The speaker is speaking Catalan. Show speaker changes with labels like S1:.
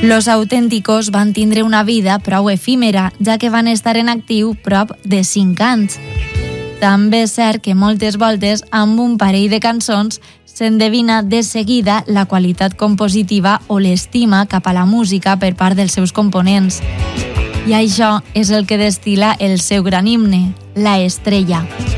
S1: Los Auténticos van tindre una vida prou efímera, ja que van estar en actiu prop de 5 anys. També és cert que moltes voltes, amb un parell de cançons, s'endevina de seguida la qualitat compositiva o l'estima cap a la música per part dels seus components. I això és el que destila el seu gran himne, La Estrella.